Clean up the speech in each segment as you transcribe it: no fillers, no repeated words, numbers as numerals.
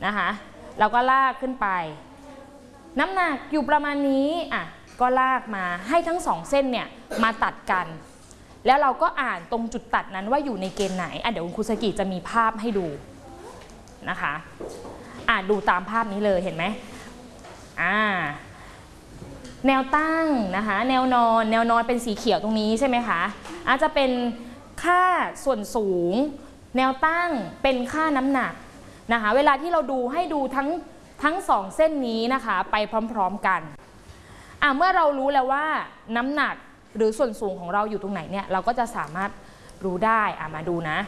นะคะเราก็ลากขึ้นไปน้ำหนักอยู่ประมาณนี้ก็ลากมาให้ทั้งสองเส้นเนี่ยมาตัดกันแล้วเราก็อ่านตรงจุดตัดนั้นว่าอยู่ในเกณฑ์ไหนเดี๋ยวคุณครูสกิจะมีภาพให้ดูนะคะดูตามภาพนี้เลยเห็นไหมแนวตั้งนะคะแนวนอนเป็นสีเขียวตรงนี้ใช่ไหมคะอาจจะเป็นค่าส่วนสูงแนวตั้งเป็นค่าน้ำหนักนะคะเวลาที่เราดูให้ดูทั้งสองเส้นนี้นะคะไปพร้อมๆกันเมื่อเรารู้แล้วว่าน้ำหนักหรือส่วนสูงของเราอยู่ตรงไหนเนี่ยเราก็จะสามารถรู้ได้มาดูนะ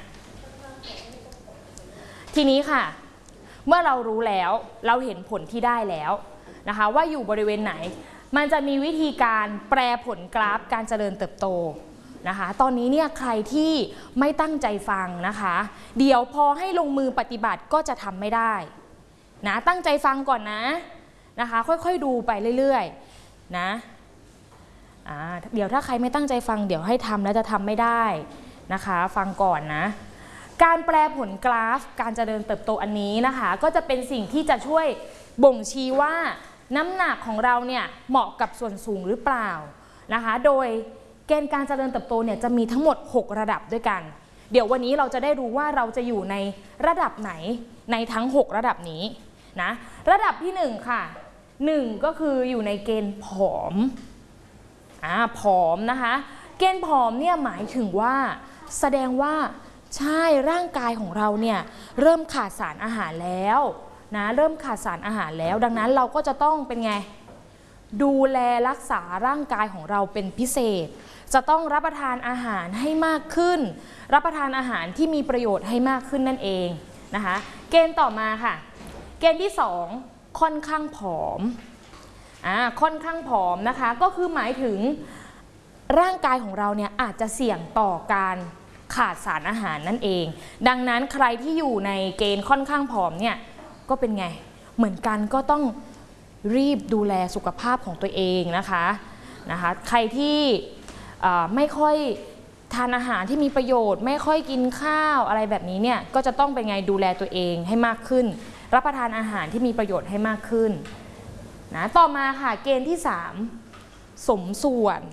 ทีนี้ค่ะเมื่อเรารู้แล้วเราเห็นผลที่ได้แล้วนะคะว่าอยู่บริเวณไหนมันจะมีวิธีการแปรผลกราฟการเจริญเติบโตนะคะตอนนี้เนี่ยใครที่ไม่ตั้งใจฟังนะคะเดี๋ยวพอให้ลงมือปฏิบัติก็จะทำไม่ได้นะตั้งใจฟังก่อนนะคะค่อยๆดูไปเรื่อยๆนะเดี๋ยวถ้าใครไม่ตั้งใจฟังเดี๋ยวให้ทำแล้วจะทำไม่ได้นะคะฟังก่อนนะการแปรผลกราฟการเจริญเติบโตอันนี้นะคะก็จะเป็นสิ่งที่จะช่วยบ่งชี้ว่าน้ำหนักของเราเนี่ยเหมาะกับส่วนสูงหรือเปล่านะคะโดยเกณฑ์การเจริญเติบโตเนี่ยจะมีทั้งหมด6ระดับด้วยกันเดี๋ยววันนี้เราจะได้รู้ว่าเราจะอยู่ในระดับไหนในทั้ง6ระดับนี้นะระดับที่1ค่ะ1ก็คืออยู่ในเกณฑ์ผอมผอมนะคะเกณฑ์ผอมเนี่ยหมายถึงว่าแสดงว่าใช่ร่างกายของเราเนี่ยเริ่มขาดสารอาหารแล้วนะเริ่มขาดสารอาหารแล้วดังนั้นเราก็จะต้องเป็นไงดูแลรักษาร่างกายของเราเป็นพิเศษจะต้องรับประทานอาหารให้มากขึ้นรับประทานอาหารที่มีประโยชน์ให้มากขึ้นนั่นเองนะคะเกณฑ์ต่อมาค่ะเกณฑ์ที่2ค่อนข้างผอมค่อนข้างผอมนะคะก็คือหมายถึงร่างกายของเราเนี่ยอาจจะเสี่ยงต่อการขาดสารอาหารนั่นเองดังนั้นใครที่อยู่ในเกณฑ์ค่อนข้างผอมเนี่ยก็เป็นไงเหมือนกันก็ต้องรีบดูแลสุขภาพของตัวเองนะคะใครที่ไม่ค่อยทานอาหารที่มีประโยชน์ไม่ค่อยกินข้าวอะไรแบบนี้เนี่ยก็จะต้องเป็นไงดูแลตัวเองให้มากขึ้นรับประทานอาหารที่มีประโยชน์ให้มากขึ้นนะต่อมาค่ะเกณฑ์ที่3สมส่วน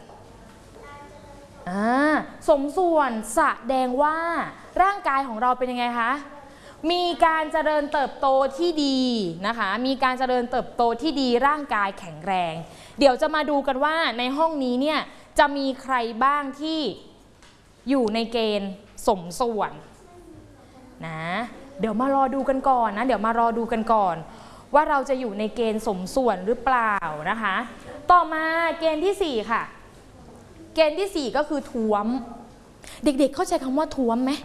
สมส่วนแสดงว่าร่างกายของเราเป็นยังไงคะมีการเจริญเติบโตที่ดีนะคะมีการเจริญเติบโตที่ดีร่างกายแข็งแรงเดี๋ยวจะมาดูกันว่าในห้องนี้เนี่ยจะมีใครบ้างที่อยู่ในเกณฑ์สมส่วนนะเดี๋ยวมารอดูกันก่อนนะเดี๋ยวมารอดูกันก่อนว่าเราจะอยู่ในเกณฑ์สมส่วนหรือเปล่านะคะต่อมาเกณฑ์ที่4ค่ะเกณฑ์ที่4ก็คือท้วมเด็กๆเข้าใจคำว่าท้วมไหม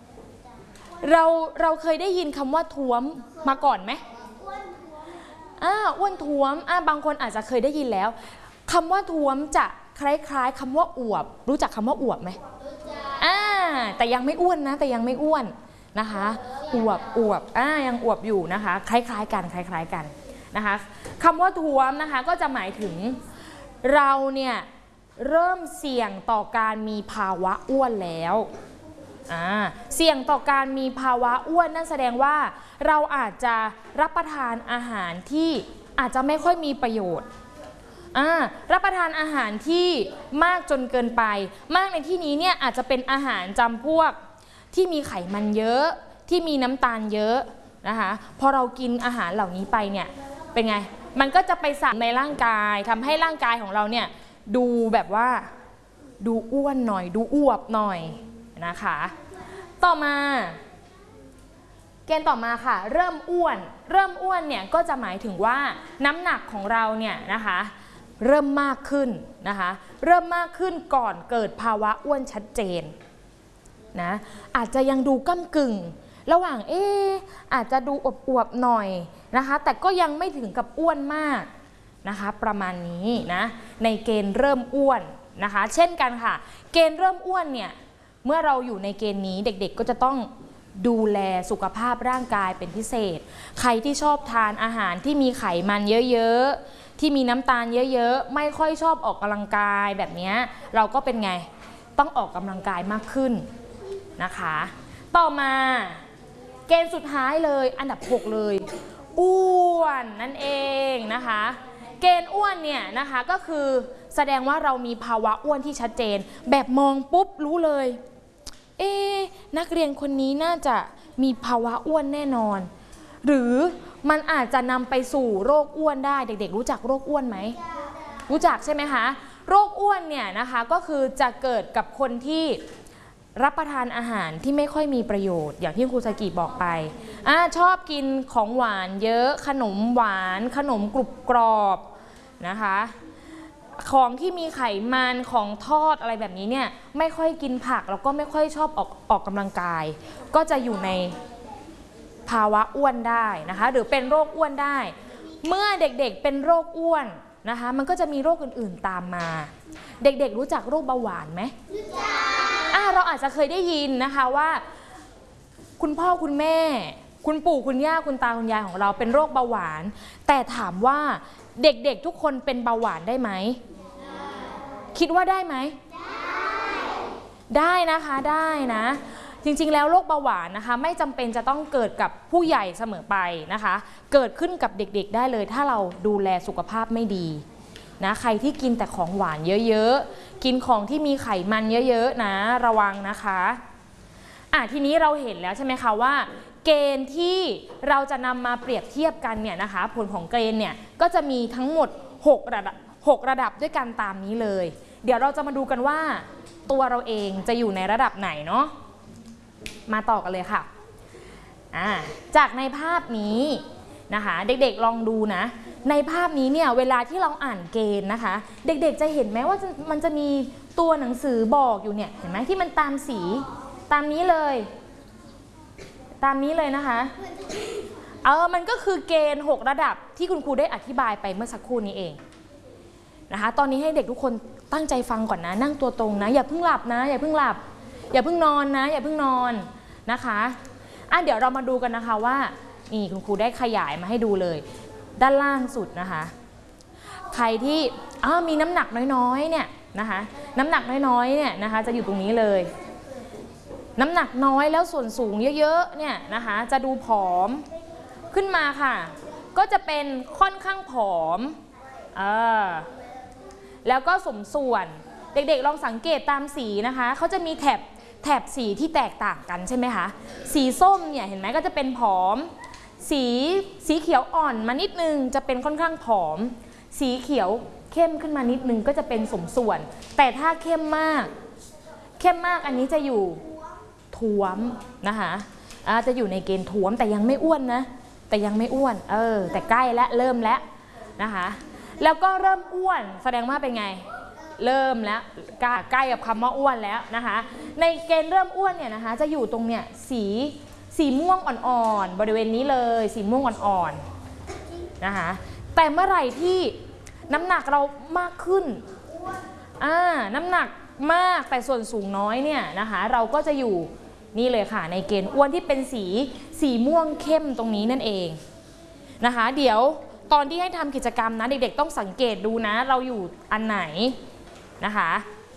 เราเคยได้ยินคำว่าท้วมมาก่อนไหมอ้วนท้วมบางคนอาจจะเคยได้ยินแล้วคำว่าท้วมจะคล้ายๆคำว่าอวบรู้จักคำว่าอวบไหมแต่ยังไม่อ้วนนะแต่ยังไม่อ้วนนะคะอวบยังอวบอยู่นะคะคล้ายๆกันนะคะคำว่าท้วมนะคะก็จะหมายถึงเราเนี่ยเริ่มเสี่ยงต่อการมีภาวะอ้วนแล้วเสี่ยงต่อการมีภาวะอ้วนนั่นแสดงว่าเราอาจจะรับประทานอาหารที่อาจจะไม่ค่อยมีประโยชน์รับประทานอาหารที่มากจนเกินไปมากในที่นี้เนี่ยอาจจะเป็นอาหารจำพวกที่มีไขมันเยอะที่มีน้ำตาลเยอะนะคะพอเรากินอาหารเหล่านี้ไปเนี่ยเป็นไงมันก็จะไปสั่งในร่างกายทำให้ร่างกายของเราเนี่ยดูแบบว่าดูอ้วนหน่อยดูอวบหน่อยนะคะต่อมาเกณฑ์ต่อมาค่ะเริ่มอ้วนเนี่ยก็จะหมายถึงว่าน้ำหนักของเราเนี่ยนะคะเริ่มมากขึ้นนะคะเริ่มมากขึ้นก่อนเกิดภาวะอ้วนชัดเจนนะอาจจะยังดูก้ำกึ่งระหว่างอาจจะดูอวบๆหน่อยนะคะแต่ก็ยังไม่ถึงกับอ้วนมากนะคะประมาณนี้นะในเกณฑ์เริ่มอ้วนนะคะเช่นกันค่ะเกณฑ์เริ่มอ้วนเนี่ยเมื่อเราอยู่ในเกณฑ์นี้เด็กๆก็จะต้องดูแลสุขภาพร่างกายเป็นพิเศษใครที่ชอบทานอาหารที่มีไขมันเยอะๆที่มีน้ำตาลเยอะๆไม่ค่อยชอบออกกำลังกายแบบนี้เราก็เป็นไงต้องออกกำลังกายมากขึ้นนะคะต่อมาเกณฑ์สุดท้ายเลยอันดับ6เลยอ้วนนั่นเองนะคะเกณฑ์อ้วนเนี่ยนะคะก็คือแสดงว่าเรามีภาวะอ้วนที่ชัดเจนแบบมองปุ๊บรู้เลยนักเรียนคนนี้น่าจะมีภาวะอ้วนแน่นอนหรือมันอาจจะนำไปสู่โรคอ้วนได้เด็กๆรู้จักโรคอ้วนไหมรู้จักใช่ไหมคะโรคอ้วนเนี่ยนะคะก็คือจะเกิดกับคนที่รับประทานอาหารที่ไม่ค่อยมีประโยชน์อย่างที่ครูสกิบอกไปชอบกินของหวานเยอะขนมหวานขนมกรุบกรอบนะคะของที่มีไขมันของทอดอะไรแบบนี้เนี่ยไม่ค่อยกินผักแล้วก็ไม่ค่อยชอบออกกำลังกายก็จะอยู่ในภาวะอ้วนได้นะคะหรือเป็นโรคอ้วนได้เมื่อเด็กๆเป็นโรคอ้วนนะคะมันก็จะมีโรคอื่นๆตามมาเด็กๆรู้จักโรคเบาหวานไหมเราอาจจะเคยได้ยินนะคะว่าคุณพ่อคุณแม่คุณปู่คุณย่าคุณตาคุณยายของเราเป็นโรคเบาหวานแต่ถามว่าเด็กๆทุกคนเป็นเบาหวานได้ไหมคิดว่าได้ไหมได้นะคะได้นะจริงๆแล้วโรคเบาหวานนะคะไม่จำเป็นจะต้องเกิดกับผู้ใหญ่เสมอไปนะคะเกิดขึ้นกับเด็กๆได้เลยถ้าเราดูแลสุขภาพไม่ดีนะใครที่กินแต่ของหวานเยอะๆกินของที่มีไขมันเยอะๆนะระวังนะคะทีนี้เราเห็นแล้วใช่ไหมคะว่าเกณฑ์ที่เราจะนำมาเปรียบเทียบกันเนี่ยนะคะผลของเกณฑ์เนี่ยก็จะมีทั้งหมด6 ระดับด้วยกันตามนี้เลยเดี๋ยวเราจะมาดูกันว่าตัวเราเองจะอยู่ในระดับไหนเนาะมาต่อกันเลยค่ะจากในภาพนี้นะคะเด็กๆลองดูนะในภาพนี้เนี่ยเวลาที่เราอ่านเกณฑ์นะคะเด็กๆจะเห็นไหมว่ามันจะมีตัวหนังสือบอกอยู่เนี่ยเห็นไหมที่มันตามสีตามนี้เลยนะคะมันก็คือเกณฑ์6 ระดับที่คุณครูได้อธิบายไปเมื่อสักครู่นี้เองนะคะตอนนี้ให้เด็กทุกคนตั้งใจฟังก่อนนะนั่งตัวตรงนะอย่าเพิ่งหลับนะอย่าเพิ่งหลับอย่าเพิ่งนอนนะอย่าเพิ่งนอนนะคะเดี๋ยวเรามาดูกันนะคะว่านี่คุณครูได้ขยายมาให้ดูเลยด้านล่างสุดนะคะใครที่มีน้ำหนักน้อยๆเนี่ยนะคะน้ำหนักน้อยๆเนี่ยนะคะจะอยู่ตรงนี้เลยน้ำหนักน้อยแล้วส่วนสูงเยอะๆเนี่ยนะคะจะดูผอมขึ้นมาค่ะก็จะเป็นค่อนข้างผอมแล้วก็สมส่วนเด็กๆลองสังเกตตามสีนะคะเขาจะมีแถบสีที่แตกต่างกันใช่ไหมคะสีส้มเนี่ยเห็นไหมก็จะเป็นผอมสีเขียวอ่อนมานิดนึงจะเป็นค่อนข้างผอมสีเขียวเข้มขึ้นมานิดนึงก็จะเป็นสมส่วนแต่ถ้าเข้มมากอันนี้จะอยู่ท้วมนะคะจะอยู่ในเกณฑ์ท้วมแต่ยังไม่อ้วนนะแต่ยังไม่อ้วนแต่ใกล้แล้วเริ่มแล้วนะคะแล้วก็เริ่มอ้วนแสดงว่าเป็นไงเริ่มแล้วใกล้กับคำว่าอ้วนแล้วนะคะในเกณฑ์เริ่มอ้วนเนี่ยนะคะจะอยู่ตรงเนี่ยสีม่วงอ่อนๆบริเวณนี้เลยสีม่วงอ่อนๆนะคะแต่เมื่อไหร่ที่น้ำหนักเรามากขึ้นน้ำหนักมากแต่ส่วนสูงน้อยเนี่ยนะคะเราก็จะอยู่นี่เลยค่ะในเกณฑ์อ้วนที่เป็นสีม่วงเข้มตรงนี้นั่นเองนะคะเดี๋ยวตอนที่ให้ทำกิจกรรมนะเด็กๆต้องสังเกตดูนะเราอยู่อันไหนนะคะ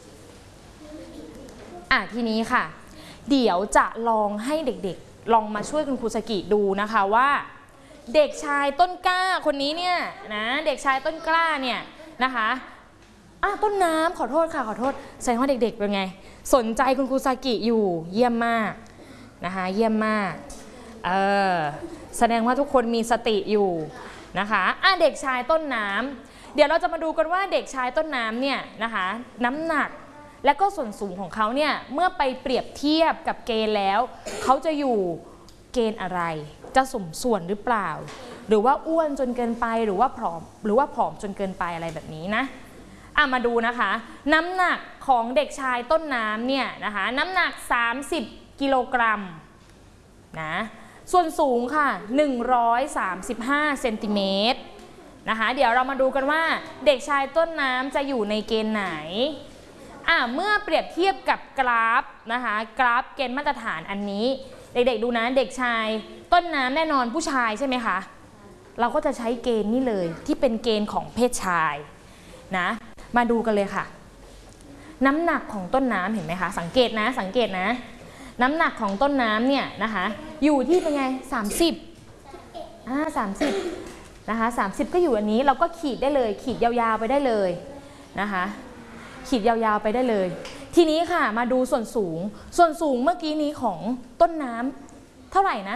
ทีนี้ค่ะเดี๋ยวจะลองให้เด็กๆลองมาช่วยคุณครูสกิดูนะคะว่าเด็กชายต้นกล้าคนนี้เนี่ยนะเด็กชายต้นกล้าเนี่ยนะคะต้นน้ำขอโทษค่ะขอโทษแสดงว่าเด็กๆเป็นไงสนใจคุณครูสกิอยู่เยี่ยมมากนะคะเยี่ยมมากแสดงว่าทุกคนมีสติอยู่นะคะเด็กชายต้นน้ำเดี๋ยวเราจะมาดูกันว่าเด็กชายต้นน้ำเนี่ยนะคะน้ำหนักและก็ส่วนสูงของเขาเนี่ยเมื่อไปเปรียบเทียบกับเกณฑ์แล้วเขาจะอยู่เกณฑ์อะไรจะสมส่วนหรือเปล่าหรือว่าอ้วนจนเกินไปหรือว่าผอมจนเกินไปอะไรแบบนี้นะมาดูนะคะน้ำหนักของเด็กชายต้นน้ำเนี่ยนะคะน้ำหนัก30 กิโลกรัมนะส่วนสูงค่ะ135 เซนติเมตรนะคะเดี๋ยวเรามาดูกันว่าเด็กชายต้นน้ำจะอยู่ในเกณฑ์ไหนเมื่อเปรียบเทียบกับกราฟนะคะกราฟเกณฑ์มาตรฐานอันนี้เด็กๆดูนะเด็กชายต้นน้ำแน่นอนผู้ชายใช่ไหมคะเราก็จะใช้เกณฑ์นี้เลยที่เป็นเกณฑ์ของเพศชายนะมาดูกันเลยค่ะน้ำหนักของต้นน้ำเห็นไหมคะสังเกตนะน้ำหนักของต้นน้ำเนี่ยนะคะอยู่ที่เป็นไง30 30นะคะ30ก็อยู่อันนี้เราก็ขีดได้เลยขีดยาวๆไปได้เลยนะคะขีดยาวๆไปได้เลยทีนี้ค่ะมาดูส่วนสูงเมื่อกี้นี้ของต้นน้ำเท่าไหร่นะ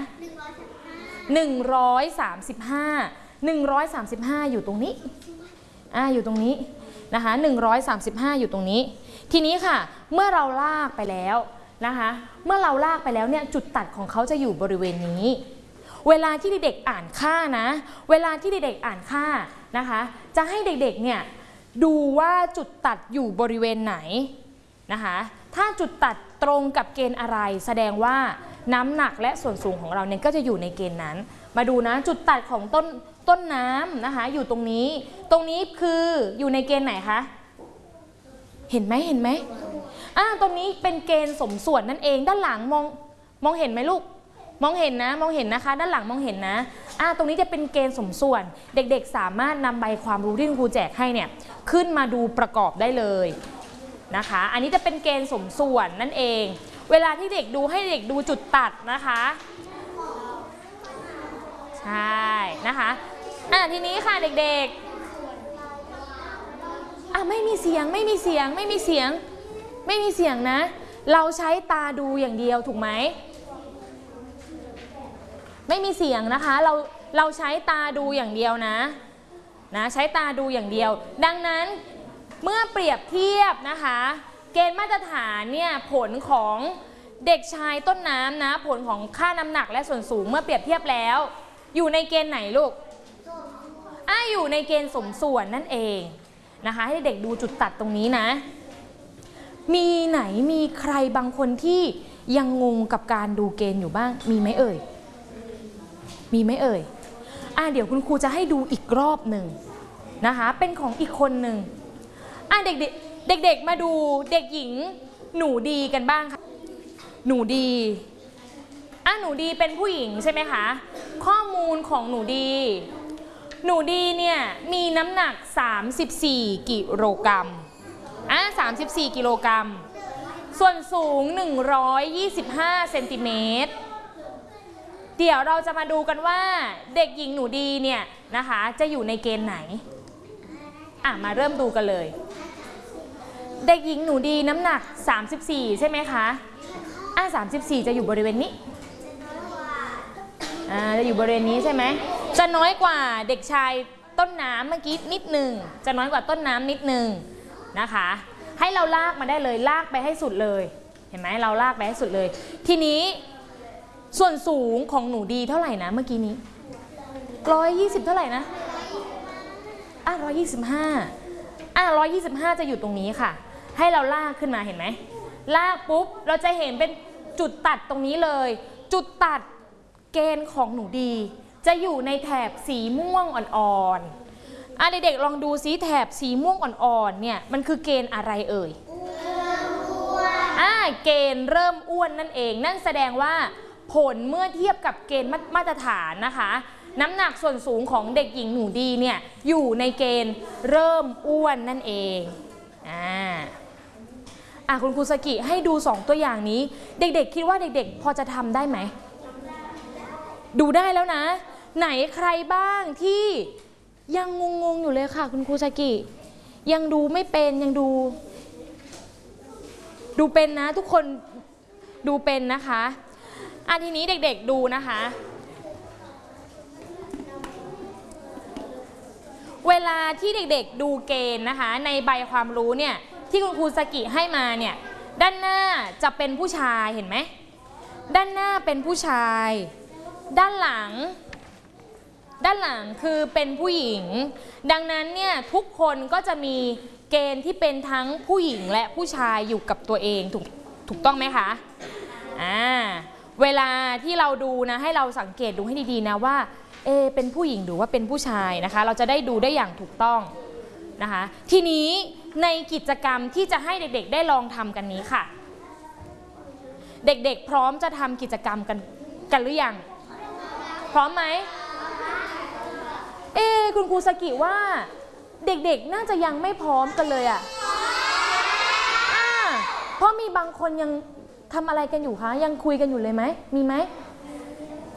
135อยู่ตรงนี้อยู่ตรงนี้นะคะ135อยู่ตรงนี้ทีนี้ค่ะเมื่อเราลากไปแล้วนะคะเมื่อเราลากไปแล้วเนี่ยจุดตัดของเขาจะอยู่บริเวณนี้เวลาที่เด็กๆอ่านค่านะเวลาที่เด็กๆอ่านค่านะคะจะให้เด็กๆเนี่ยดูว่าจุดตัดอยู่บริเวณไหนนะคะถ้าจุดตัดตรงกับเกณฑ์อะไรแสดงว่าน้ำหนักและส่วนสูงของเราเนี่ยก็จะอยู่ในเกณฑ์นั้นมาดูนะจุดตัดของต้นน้ำนะคะอยู่ตรงนี้คืออยู่ในเกณฑ์ไหนคะเห็นไหมตรงนี้เป็นเกณฑ์สมส่วนนั่นเองด้านหลังมองเห็นไหมลูกมองเห็นนะคะด้านหลังมองเห็นนะตรงนี้จะเป็นเกณฑ์สมส่วนเด็กๆสามารถนำใบความรู้ที่คุณครูแจกให้เนี่ยขึ้นมาดูประกอบได้เลยนะคะอันนี้จะเป็นเกณฑ์สมส่วนนั่นเองเวลาที่เด็กดูให้เด็กดูจุดตัดนะคะใช่นะคะทีนี้ค่ะเด็กๆไม่มีเสียงนะเราใช้ตาดูอย่างเดียวถูกไหมไม่มีเสียงนะคะเราใช้ตาดูอย่างเดียวนะใช้ตาดูอย่างเดียวดังนั้นเมื่อเปรียบเทียบนะคะเกณฑ์มาตรฐานเนี่ยผลของเด็กชายต้นน้ำนะผลของค่าน้ำหนักและส่วนสูงเมื่อเปรียบเทียบแล้วอยู่ในเกณฑ์ไหนลูกอยู่ในเกณฑ์สมส่วนนั่นเองนะคะให้เด็กดูจุดตัดตรงนี้นะมีใครบางคนที่ยังงงกับการดูเกณฑ์อยู่บ้างมีไหมเอ่ยเดี๋ยวคุณครูจะให้ดูอีกรอบหนึ่งนะคะเป็นของอีกคนหนึ่งเด็กมาดูเด็กหญิงหนูดีกันบ้างค่ะหนูดีเป็นผู้หญิงใช่ไหมคะข้อมูลของหนูดีเนี่ยมีน้ำหนัก34กิโลกรัม34กิโลกรัมส่วนสูง125เซนติเมตรเดี๋ยวเราจะมาดูกันว่าเด็กหญิงหนูดีเนี่ยนะคะจะอยู่ในเกณฑ์ไหนมาเริ่มดูกันเลยเด็กหญิงหนูดีน้ำหนัก34ใช่ไหมคะ34จะอยู่บริเวณนี้จะอยู่บริเวณนี้ใช่ไหมจะน้อยกว่าเด็กชายต้นน้ำเมื่อกี้นิดนึงจะน้อยกว่าต้นน้ำนิดนึงนะคะให้เราลากมาได้เลยลากไปให้สุดเลยเห็นไหมเราลากไปให้สุดเลยทีนี้ส่วนสูงของหนูดีเท่าไหร่นะเมื่อกี้นี้120เท่าไหร่นะ125จะอยู่ตรงนี้ค่ะให้เราลากขึ้นมาเห็นไหมลากปุ๊บเราจะเห็นเป็นจุดตัดตรงนี้เลยจุดตัดเกณฑ์ของหนูดีจะอยู่ในแถบสีม่วงอ่อนๆเด็กๆลองดูซิแถบสีม่วงอ่อนๆเนี่ยมันคือเกณฑ์อะไรเอ่ยเกณฑ์เริ่มอ้วนนั่นเองนั่นแสดงว่าผลเมื่อเทียบกับเกณฑ์มาตรฐานนะคะน้ำหนักส่วนสูงของเด็กหญิงหนูดีเนี่ยอยู่ในเกณฑ์เริ่มอ้วนนั่นเองคุณครูสกิให้ดู2ตัวอย่างนี้เด็กๆคิดว่าเด็กๆพอจะทำได้ไหมดูได้แล้วนะไหนใครบ้างที่ยังงงอยู่เลยค่ะคุณครูสกิยังดูไม่เป็นยังดูเป็นนะทุกคนดูเป็นนะคะทีนี้เด็กๆดูนะคะเวลาที่เด็กๆดูเกณฑ์นะคะในใบความรู้เนี่ยที่คุณครูสกิให้มาเนี่ยด้านหน้าจะเป็นผู้ชายเห็นไหมด้านหน้าเป็นผู้ชายด้านหลังคือเป็นผู้หญิงดังนั้นเนี่ยทุกคนก็จะมีเกณฑ์ที่เป็นทั้งผู้หญิงและผู้ชายอยู่กับตัวเองถูกต้องไหมคะเวลาที่เราดูนะให้เราสังเกตดูให้ดีๆนะว่าเป็นผู้หญิงหรือว่าเป็นผู้ชายนะคะเราจะได้ดูได้อย่างถูกต้องนะคะทีนี้ในกิจกรรมที่จะให้เด็กๆได้ลองทำกันนี้ค่ะเด็กๆพร้อมจะทำกิจกรรมกันหรือยังพร้อมไหมคุณครูสกิว่าเด็กๆน่าจะยังไม่พร้อมกันเลยเพราะมีบางคนยังทำอะไรกันอยู่คะยังคุยกันอยู่เลยไหมมีไหม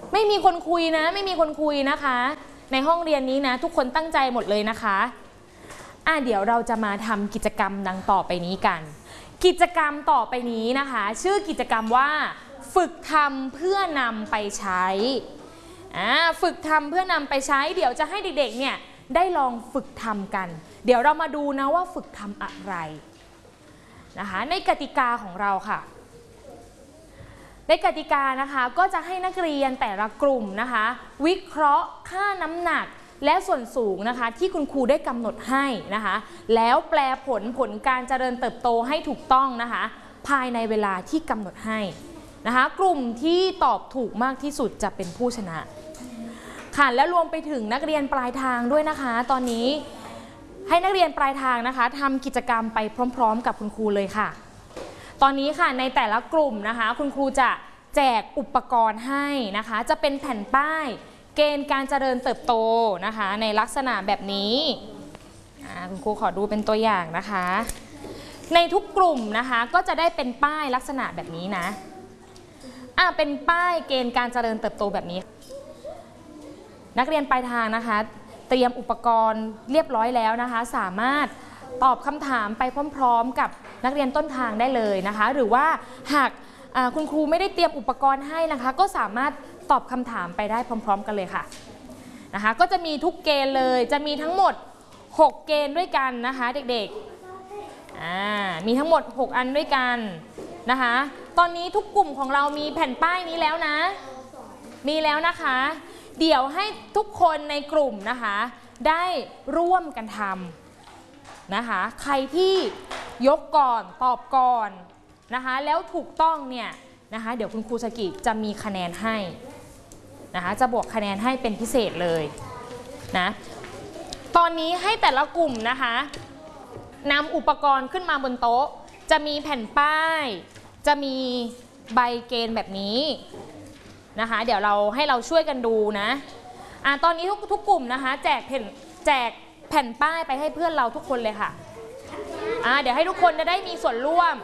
ไม่มีคนคุยนะไม่มีคนคุยนะคะในห้องเรียนนี้นะทุกคนตั้งใจหมดเลยนะคะเดี๋ยวเราจะมาทำกิจกรรมดังต่อไปนี้กันกิจกรรมต่อไปนี้นะคะชื่อกิจกรรมว่าฝึกทำเพื่อนำไปใช้ฝึกทำเพื่อนำไปใช้เดี๋ยวจะให้เด็กๆเนี่ยได้ลองฝึกทำกันเดี๋ยวเรามาดูนะว่าฝึกทำอะไรนะคะในกติกาของเราค่ะในกติกานะคะก็จะให้นักเรียนแต่ละกลุ่มนะคะวิเคราะห์ค่าน้ำหนักและส่วนสูงนะคะที่คุณครูได้กำหนดให้นะคะแล้วแปลผลการเจริญเติบโตให้ถูกต้องนะคะภายในเวลาที่กำหนดให้นะคะกลุ่มที่ตอบถูกมากที่สุดจะเป็นผู้ชนะค่ะและรวมไปถึงนักเรียนปลายทางด้วยนะคะตอนนี้ให้นักเรียนปลายทางนะคะทำกิจกรรมไปพร้อมๆกับคุณครูเลยค่ะตอนนี้ค่ะในแต่ละกลุ่มนะคะคุณครูจะแจกอุปกรณ์ให้นะคะจะเป็นแผ่นป้ายเกณฑ์การเจริญเติบโตนะคะในลักษณะแบบนี้คุณครูขอดูเป็นตัวอย่างนะคะในทุกกลุ่มนะคะก็จะได้เป็นป้ายลักษณะแบบนี้นะเป็นป้ายเกณฑ์การเจริญเติบโตแบบนี้นักเรียนปลายทางนะคะเตรียมอุปกรณ์เรียบร้อยแล้วนะคะสามารถตอบคำถามไปพร้อมๆกับนักเรียนต้นทางได้เลยนะคะหรือว่าหากคุณครูไม่ได้เตรียมอุปกรณ์ให้นะคะก็สามารถตอบคำถามไปได้พร้อมๆกันเลยค่ะนะคะก็จะมีทุกเกณฑ์เลยจะมีทั้งหมด6เกณฑ์ด้วยกันนะคะเด็กๆมีทั้งหมด6อันด้วยกันนะคะตอนนี้ทุกกลุ่มของเรามีแผ่นป้ายนี้แล้วนะมีแล้วนะคะเดี๋ยวให้ทุกคนในกลุ่มนะคะได้ร่วมกันทำนะคะใครที่ยกก่อนตอบก่อนนะคะแล้วถูกต้องเนี่ยนะคะเดี๋ยวคุณครูสกิจะมีคะแนนให้นะคะจะบวกคะแนนให้เป็นพิเศษเลยนะตอนนี้ให้แต่ละกลุ่มนะคะนำอุปกรณ์ขึ้นมาบนโต๊ะจะมีแผ่นป้ายจะมีใบเกณฑ์แบบนี้นะคะเดี๋ยวให้เราช่วยกันดูนะตอนนี้ทุกกลุ่มนะคะแจกแผ่นป้ายไปให้เพื่อนเราทุกคนเลยค่ะเดี๋ยวให้ทุกคนจะได้มีส่วนร่วม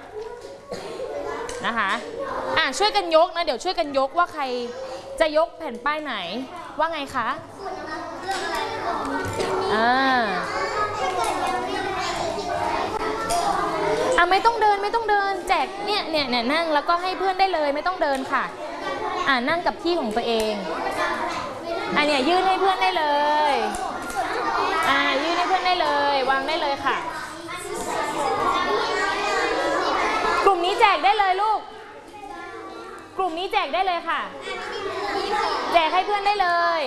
นะคะช่วยกันยกนะเดี๋ยวช่วยกันยกว่าใครจะยกแผ่นป้ายไหนว่าไงคะไม่ต้องเดินแจกเนี่ยนั่งแล้วก็ให้เพื่อนได้เลยไม่ต้องเดินค่ะนั่งกับที่ของตัวเองเนี่ยยื่นให้เพื่อนได้เลยยื่นให้เพื่อนได้เลยวางได้เลยค่ะกลุ่มนี้แจกได้เลยลูกกลุ่มนี้แจกได้เลยค่ะแจกให้เพื่อนได้เลย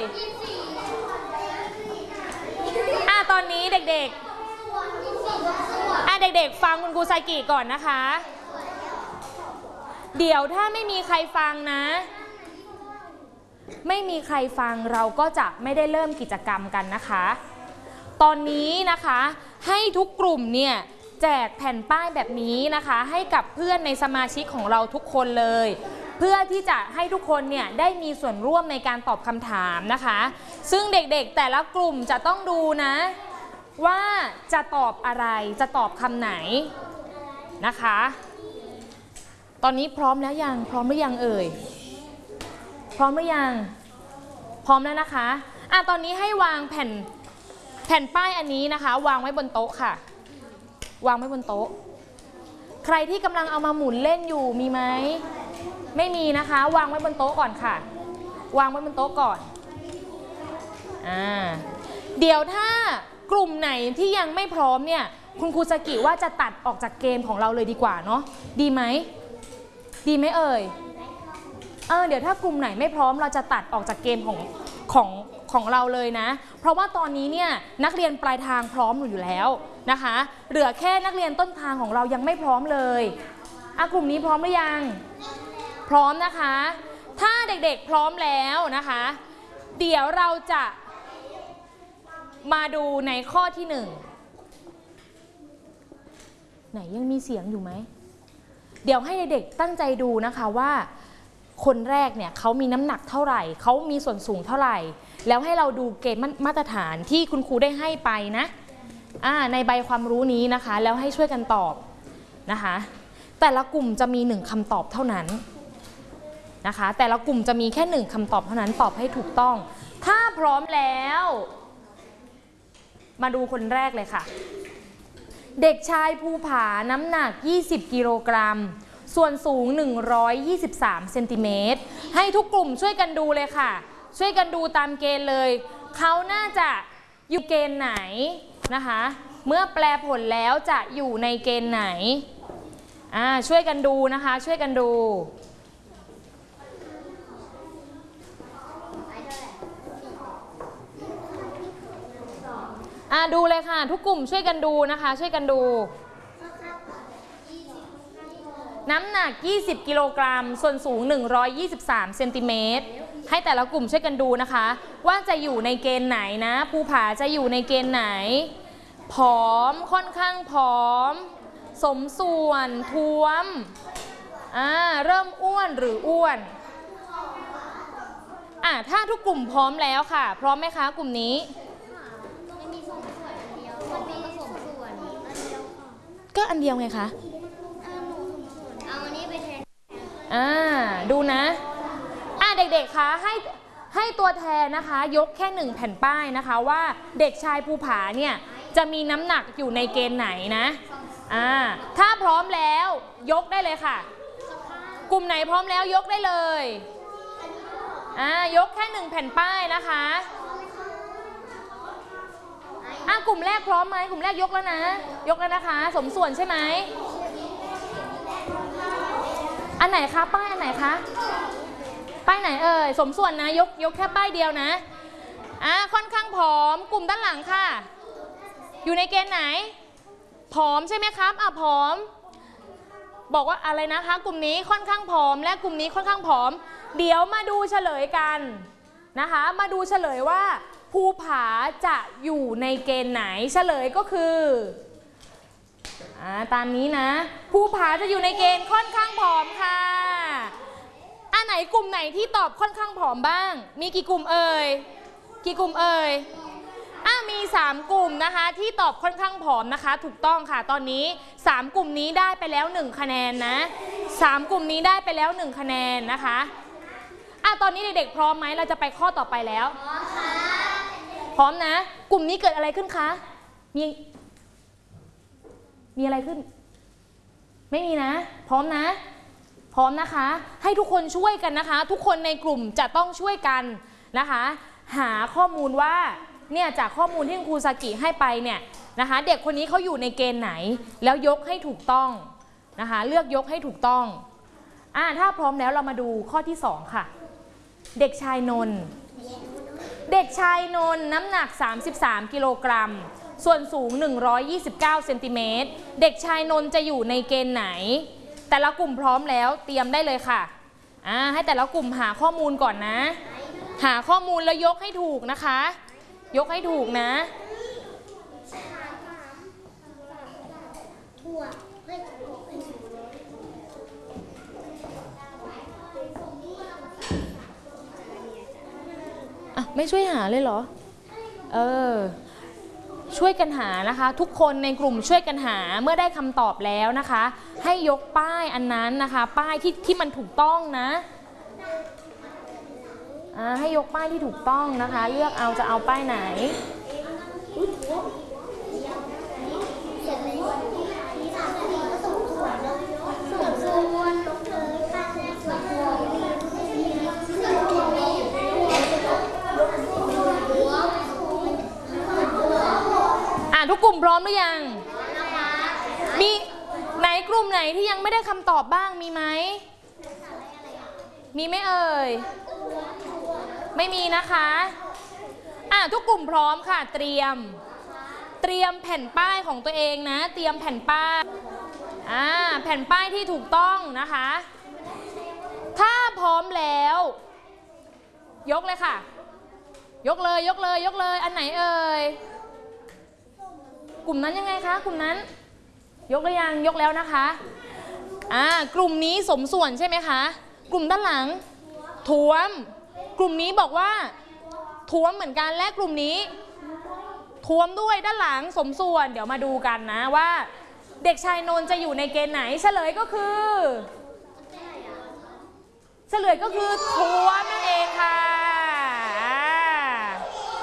ตอนนี้เด็กๆฟังคุณครูไซกิก่อนนะคะเดี๋ยวถ้าไม่มีใครฟังนะไม่มีใครฟังเราก็จะไม่ได้เริ่มกิจกรรมกันนะคะตอนนี้นะคะให้ทุกกลุ่มเนี่ยแจกแผ่นป้ายแบบนี้นะคะให้กับเพื่อนในสมาชิกของเราทุกคนเลยเพื่อที่จะให้ทุกคนเนี่ยได้มีส่วนร่วมในการตอบคำถามนะคะซึ่งเด็กๆแต่ละกลุ่มจะต้องดูนะว่าจะตอบอะไรจะตอบคำไหนนะคะตอนนี้พร้อมแล้วยังพร้อมหรือยังเอ่ยพร้อมหรือยังพร้อมแล้วนะคะตอนนี้ให้วางแผ่นป้ายอันนี้นะคะวางไว้บนโต๊ะค่ะวางไว้บนโต๊ะใครที่กำลังเอามาหมุนเล่นอยู่มีไหมไม่มีนะคะวางไว้บนโต๊ะก่อนค่ะวางไว้บนโต๊ะก่อนเดี๋ยวถ้ากลุ่มไหนที่ยังไม่พร้อมเนี่ยคุณครูสกิว่าจะตัดออกจากเกมของเราเลยดีกว่าเนาะดีไหมเอ่ยเดี๋ยวถ้ากลุ่มไหนไม่พร้อมเราจะตัดออกจากเกมของเราเลยนะเพราะว่าตอนนี้เนี่ยนักเรียนปลายทางพร้อมอยู่แล้วนะคะเหลือแค่นักเรียนต้นทางของเรายังไม่พร้อมเลยกลุ่มนี้พร้อมหรือยังพร้อมนะคะถ้าเด็กๆพร้อมแล้วนะคะเดี๋ยวเราจะมาดูในข้อที่1ไหนยังมีเสียงอยู่ไหมเดี๋ยวให้เด็กๆตั้งใจดูนะคะว่าคนแรกเนี่ยเขามีน้ำหนักเท่าไหร่เขามีส่วนสูงเท่าไหร่แล้วให้เราดูเกณฑ์มาตรฐานที่คุณครูได้ให้ไปนะในใบความรู้นี้นะคะแล้วให้ช่วยกันตอบนะคะแต่ละกลุ่มจะมี1คำตอบเท่านั้นนะคะแต่ละกลุ่มจะมีแค่1คำตอบเท่านั้นตอบให้ถูกต้องถ้าพร้อมแล้วมาดูคนแรกเลยค่ะเด็กชายภูผาน้ำหนัก20กิโลกรัมส่วนสูง123เซนติเมตรให้ทุกกลุ่มช่วยกันดูเลยค่ะช่วยกันดูตามเกณฑ์เลยเขาน่าจะอยู่เกณฑ์ไหนนะคะเมื่อแปลผลแล้วจะอยู่ในเกณฑ์ไหนช่วยกันดูนะคะช่วยกันดูดูเลยค่ะทุกกลุ่มช่วยกันดูนะคะช่วยกันดูน้ำหนัก20กิโลกรัมส่วนสูง123เซนติเมตรให้แต่ละกลุ่มช่วยกันดูนะคะว่าจะอยู่ในเกณฑ์ไหนนะภูผาจะอยู่ในเกณฑ์ไหนผอมค่อนข้างผอมสมส่วนท้วมเริ่มอ้วนหรืออ้วนถ้าทุกกลุ่มพร้อมแล้วค่ะพร้อมไหมคะกลุ่มนี้ก็อันเดียวไงคะเอาอันนี้ไปแทนดูนะเด็กๆคะให้ตัวแทนนะคะยกแค่1แผ่นป้ายนะคะว่าเด็กชายภูผาเนี่ยจะมีน้ำหนักอยู่ในเกณฑ์ไหนนะถ้าพร้อมแล้วยกได้เลยค่ะกลุ่มไหนพร้อมแล้วยกได้เลยยกแค่1แผ่นป้ายนะคะกลุ่มแรกพร้อมไหมกลุ่มแรกยกแล้วนะยกแล้วนะคะสมส่วนใช่ไหมอันไหนคะป้ายอันไหนคะป้ายไหนสมส่วนนะยกแค่ป้ายเดียวนะค่อนข้างผอมกลุ่มด้านหลังค่ะอยู่ในเกณฑ์ไหนผอมใช่ไหมครับผอมบอกว่าอะไรนะคะกลุ่มนี้ค่อนข้างผอมและกลุ่มนี้ค่อนข้างผอมเดี๋ยวมาดูเฉลยกันนะคะมาดูเฉลยว่าภูผาจะอยู่ในเกณฑ์ไหนเฉลยก็คือตามนี้นะภูผาจะอยู่ในเกณฑ์ค่อนข้างผอมค่ะไหนกลุ่มไหนที่ตอบค่อนข้างผอมบ้างมีกี่กลุ่มเอ่ยกี่กลุ่มเอ่ยมี3กลุ่มนะคะที่ตอบค่อนข้างผอมนะคะถูกต้องค่ะตอนนี้3กลุ่มนี้ได้ไปแล้ว1คะแนนนะ3กลุ่มนี้ได้ไปแล้ว1คะแนนนะคะตอนนี้เด็กๆพร้อมไหมเราจะไปข้อต่อไปแล้วพร้อมนะกลุ่มนี้เกิดอะไรขึ้นคะมีอะไรขึ้นไม่มีนะพร้อมนะพร้อมนะคะให้ทุกคนช่วยกันนะคะทุกคนในกลุ่มจะต้องช่วยกันนะคะหาข้อมูลว่าเนี่ยจากข้อมูลที่ครูซากิให้ไปเนี่ยนะคะเด็กคนนี้เขาอยู่ในเกณฑ์ไหนแล้วยกให้ถูกต้องนะคะเลือกยกให้ถูกต้องถ้าพร้อมแล้วเรามาดูข้อที่2ค่ะเด็กชายนนท์น้ำหนัก33กิโลกรัมส่วนสูง129เซนติเมตรเด็กชายนนท์จะอยู่ในเกณฑ์ไหนแต่ละกลุ่มพร้อมแล้วเตรียมได้เลยค่ะให้แต่ละกลุ่มหาข้อมูลก่อนนะหาข้อมูลแล้วยกให้ถูกนะคะยกให้ถูกนะไม่ช่วยหาเลยเหรอช่วยกันหานะคะทุกคนในกลุ่มช่วยกันหาเมื่อได้คำตอบแล้วนะคะให้ยกป้ายอันนั้นนะคะป้ายที่มันถูกต้องนะให้ยกป้ายที่ถูกต้องนะคะเลือกเอาจะเอาป้ายไหนทุกกลุ่มพร้อมหรือยังมีไหนกลุ่มไหนที่ยังไม่ได้คำตอบบ้างมีไหมมีไหมเอ่ยไม่มีนะคะทุกกลุ่มพร้อมค่ะเตรียมแผ่นป้ายของตัวเองนะเตรียมแผ่นป้ายแผ่นป้ายที่ถูกต้องนะคะถ้าพร้อมแล้วยกเลยค่ะยกเลยอันไหนเอ่ยกลุ่มนั้นยังไงคะกลุ่มนั้นยกหรือยังยกแล้วนะคะกลุ่มนี้สมส่วนใช่ไหมคะกลุ่มด้านหลังท้วมกลุ่มนี้บอกว่าท้วมเหมือนกันและกลุ่มนี้ท้วมด้วยด้านหลังสมส่วนเดี๋ยวมาดูกันนะว่าเด็กชายนนท์จะอยู่ในเกณฑ์ไหนเฉลยก็คือเฉลยก็คือท้วมนั่นเองค่ะ